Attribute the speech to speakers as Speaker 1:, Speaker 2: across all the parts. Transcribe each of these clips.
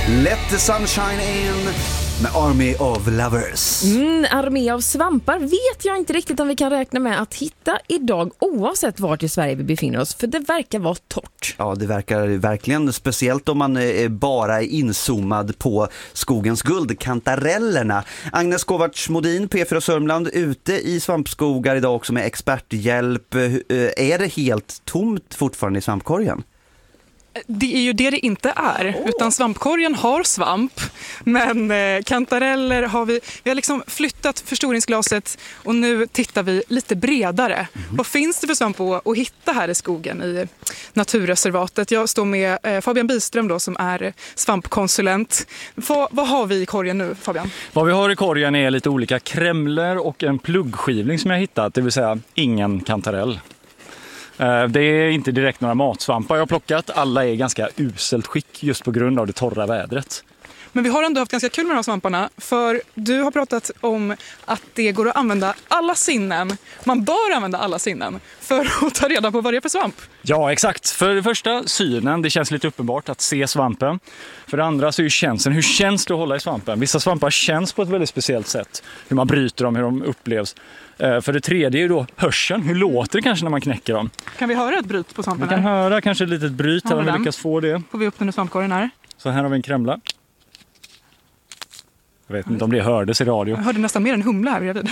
Speaker 1: Let the sunshine in med Army of Lovers.
Speaker 2: Armé av svampar vet jag inte riktigt om vi kan räkna med att hitta idag oavsett vart i Sverige vi befinner oss, för det verkar vara torrt.
Speaker 1: Ja, det verkar verkligen, speciellt om man bara är inzoomad på skogens guld, kantarellerna. Agnes Kovacs-Modin, P4 Sörmland, ute i svampskogar idag också med experthjälp. Är det helt tomt fortfarande i svampkorgen?
Speaker 3: Det är ju det inte är, utan svampkorgen har svamp, men kantareller har vi har liksom flyttat förstoringsglaset och nu tittar vi lite bredare. Vad finns det för svamp att hitta här i skogen i naturreservatet? Jag står med Fabian Byström då, som är svampkonsulent. Vad har vi i korgen nu, Fabian?
Speaker 4: Vad vi har i korgen är lite olika krämler och en pluggskivling som jag hittat, det vill säga ingen kantarell. Det är inte direkt några matsvampar jag har plockat. Alla är ganska uselt skick just på grund av det torra vädret.
Speaker 3: Men vi har ändå haft ganska kul med de här svamparna, för du har pratat om att det går att använda alla sinnen. Man bör använda alla sinnen för att ta reda på vad det är för svamp.
Speaker 4: Ja, exakt. För det första, synen. Det känns lite uppenbart att se svampen. För det andra så är ju känslan. Hur känns det att hålla i svampen? Vissa svampar känns på ett väldigt speciellt sätt. Hur man bryter dem, hur de upplevs. För det tredje är ju då hörseln. Hur låter det kanske när man knäcker dem?
Speaker 3: Kan vi höra ett bryt på svampen?
Speaker 4: Vi kan höra kanske ett litet bryt här om vi lyckas få det.
Speaker 3: Får vi upp den i svampkorgen här?
Speaker 4: Så här har vi en krämla. Jag vet inte om det hördes i radio.
Speaker 3: Jag hörde nästan mer än humla här bredvid.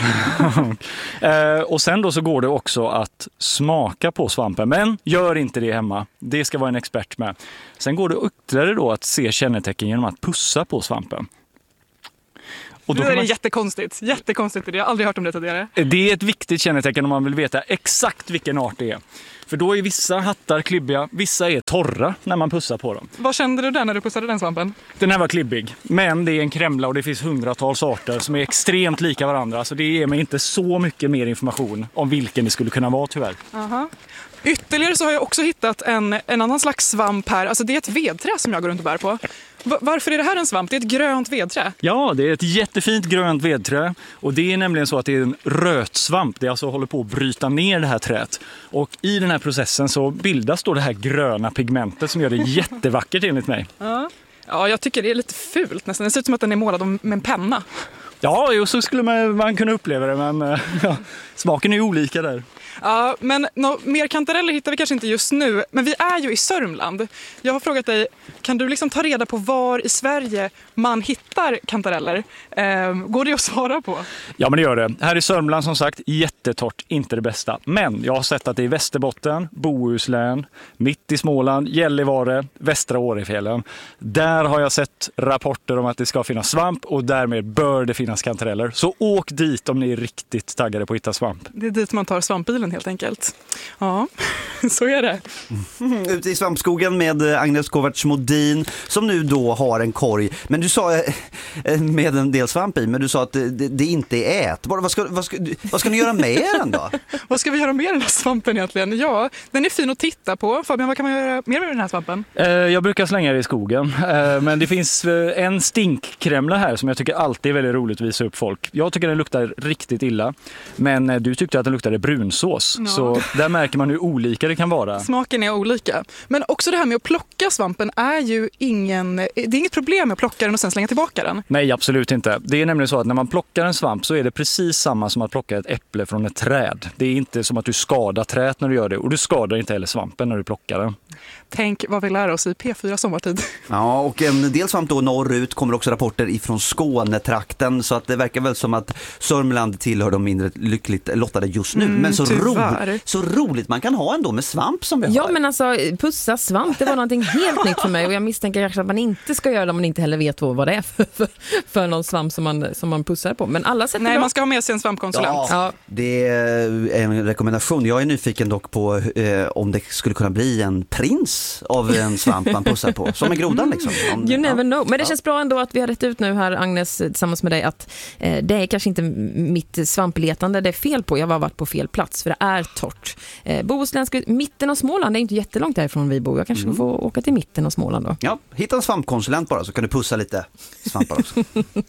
Speaker 4: Och sen då så går det också att smaka på svampen. Men gör inte det hemma. Det ska vara en expert med. Sen går det ytterligare då att se kännetecken genom att pussa på svampen. Och då
Speaker 3: det är jättekonstigt. Jättekonstigt. Jag har aldrig hört om det tidigare.
Speaker 4: Det är ett viktigt kännetecken om man vill veta exakt vilken art det är. För då är vissa hattar klibbiga, vissa är torra när man pussar på dem.
Speaker 3: Vad kände du där när du pussade den svampen?
Speaker 4: Den här var klibbig, men det är en krämla och det finns hundratals arter som är extremt lika varandra. Så det ger mig inte så mycket mer information om vilken det skulle kunna vara tyvärr.
Speaker 3: Aha. Ytterligare så har jag också hittat en annan slags svamp här. Alltså det är ett vedträ som jag går runt och bär på. Varför är det här en svamp? Det är ett grönt vedträ.
Speaker 4: Ja, det är ett jättefint grönt vedträ. Och det är nämligen så att det är en rötsvamp. Det alltså håller på att bryta ner det här träet. Och i den här processen så bildas då det här gröna pigmentet som gör det jättevackert enligt mig.
Speaker 3: Ja, jag tycker det är lite fult nästan. Det ser ut som att den är målad med en penna.
Speaker 4: Ja, och så skulle man kunna uppleva det, men ja, smaken är ju olika där.
Speaker 3: Ja, men mer kantareller hittar vi kanske inte just nu. Men vi är ju i Sörmland. Jag har frågat dig, kan du liksom ta reda på var i Sverige man hittar kantareller? Går det att svara på?
Speaker 4: Ja, men det gör det. Här i Sörmland som sagt, jättetort, inte det bästa. Men jag har sett att det är Västerbotten, Bohuslän, mitt i Småland, Gällivare, Västra Årefjällen. Där har jag sett rapporter om att det ska finnas svamp och därmed bör det finnas kantareller. Så åk dit om ni är riktigt taggade på att hitta svamp.
Speaker 3: Det är dit man tar svampbilen helt enkelt. Ja, så är det.
Speaker 1: Ute i svampskogen med Agnes Kovacs-Modin som nu då har en korg. Men du sa med en del svamp i, men du sa att det inte är ätbart. Vad ska ni göra med den då?
Speaker 3: Vad ska vi göra med den här svampen egentligen? Ja, den är fin att titta på. Fabian, vad kan man göra mer med den här svampen?
Speaker 4: Jag brukar slänga det i skogen. Men det finns en stinkkrämla här som jag tycker alltid är väldigt roligt att visa upp folk. Jag tycker den luktar riktigt illa. Men du tyckte att den luktade brunsås. Ja. Så där märker man hur olika det kan vara.
Speaker 3: Smaken är olika. Men också det här med att plocka svampen är ju det är inget problem med att plocka den och sen slänga tillbaka den.
Speaker 4: Nej, absolut inte. Det är nämligen så att när man plockar en svamp så är det precis samma som att plocka ett äpple från ett träd. Det är inte som att du skadar trädet när du gör det. Och du skadar inte heller svampen när du plockar den.
Speaker 3: Tänk vad vi lär oss i P4 sommartid.
Speaker 1: Ja, och en del svamp då norrut kommer också rapporter ifrån Skånetrakten, så att det verkar väl som att Sörmland tillhör de mindre lyckligt lottade just nu. Men så roligt man kan ha ändå med svamp som vi har.
Speaker 2: Ja, men alltså pussa svamp, det var någonting helt nytt för mig och jag misstänker kanske att man inte ska göra det om man inte heller vet vad det är för någon svamp som man pussar på. Men alla sätter
Speaker 3: Nej, man ska ha med sig en svampkonsulent.
Speaker 1: Ja, det är en rekommendation. Jag är nyfiken dock på om det skulle kunna bli en prins av en svamp man pussar på. Som en grodan liksom.
Speaker 2: You never know. Men det känns bra ändå att vi har rätt ut nu här, Agnes, tillsammans med dig, att det är kanske inte mitt svampletande det är fel på. Jag har varit på fel plats för det är torrt. Bohuslän, mitten av Småland, det är inte jättelångt därifrån vi bor. Jag kanske får åka till mitten av Småland då.
Speaker 1: Ja, hitta en svampkonsulent bara så kan du pussa lite svampar också.